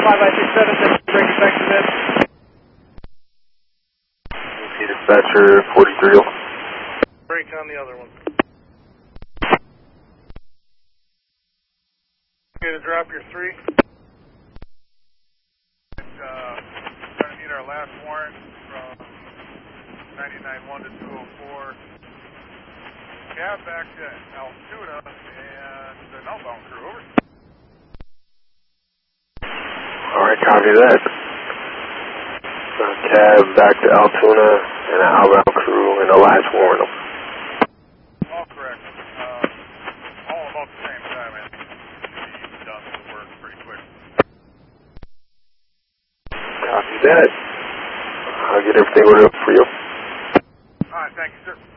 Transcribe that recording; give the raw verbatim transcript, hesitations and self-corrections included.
five by six seven, breaking back to bed. Dispatcher forty-three. Break on the other one. Okay, to drop your three. Uh, trying to meet our last warrant from ninety-nine one to two oh four. Cab back to Altoona and an outbound crew, over. Alright, copy that. So cab back to Altoona and an outbound crew and the last warrant. All correct. Uh, all about the same time, I think. Should be done with work pretty quick. Copy that. I'll get everything ordered up for you. Alright, thank you, sir.